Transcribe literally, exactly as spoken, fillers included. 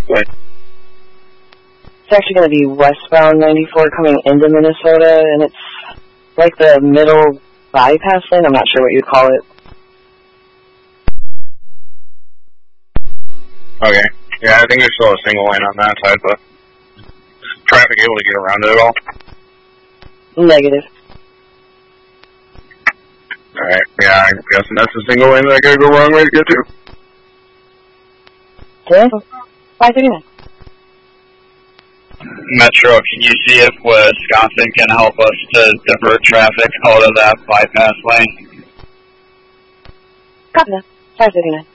Wait. It's actually going to be westbound ninety-four coming into Minnesota, and it's like the middle bypass lane. I'm not sure what you'd call it. Okay. Yeah, I think there's still a single lane on that side, but traffic able to get around it at all? Negative. Alright, yeah, I'm guessing that's the single lane that I gotta go wrong way to get to. Yeah, five thirty-nine. Metro, can you see if Wisconsin can help us to divert traffic out of that bypass lane? Copy that. five thirty-nine.